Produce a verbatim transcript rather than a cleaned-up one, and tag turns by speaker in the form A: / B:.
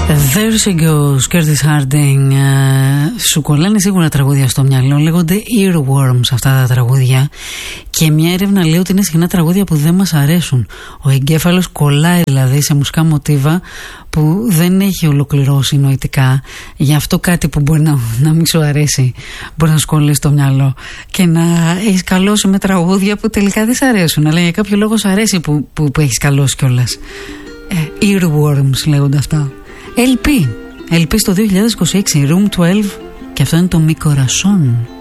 A: There she goes, Curtis Harding. Σου κολλάνε σίγουρα τραγούδια στο μυαλό. Λέγονται earworms αυτά τα τραγούδια. Και μια έρευνα λέει ότι είναι συχνά τραγούδια που δεν μας αρέσουν. Ο εγκέφαλος κολλάει δηλαδή σε μουσικά μοτίβα που δεν έχει ολοκληρώσει νοητικά. Γι' αυτό κάτι που μπορεί να, να μην σου αρέσει μπορεί να σου κολλήσει στο μυαλό. Και να έχεις καλώσει με τραγούδια που τελικά δεν σ' αρέσουν. Αλλά για κάποιο λόγο σ' αρέσει που, που, που έχεις καλώσει κιόλας. Ε, earworms λέγονται αυτά. ελ πι, ελ πι στο δύο χιλιάδες είκοσι έξι, Room δώδεκα, και αυτό είναι το Mi Corazón.